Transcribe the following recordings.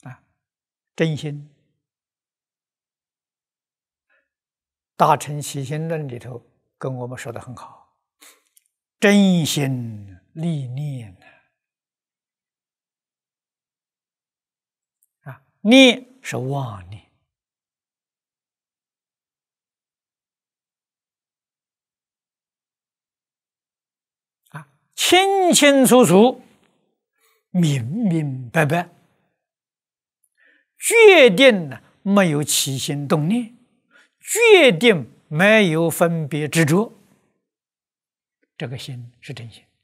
啊，真心。大乘起心论里头跟我们说的很好，真心立念啊，念是妄念啊，清清楚楚、明明白白，决定呢没有起心动念，决定没有分别执着，这个心是真心。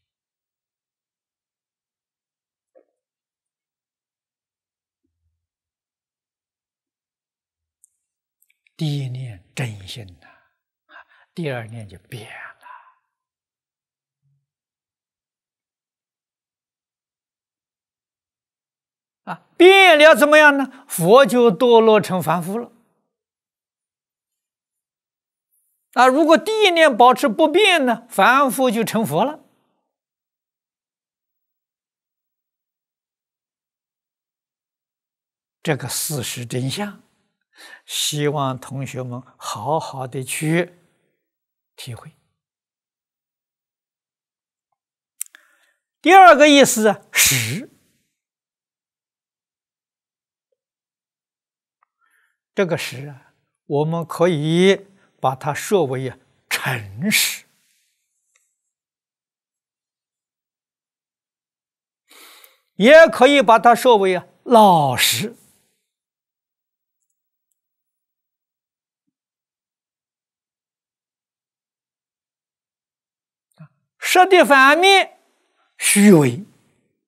第一念真心呐，第二念就变了啊，变了怎么样呢？佛就堕落成凡夫了啊！如果第一念保持不变呢，凡夫就成佛了。这个事实真相，希望同学们好好的去体会。第二个意思啊，实。这个实啊，我们可以把它说为诚实，也可以把它说为老实。实的反面，虚伪。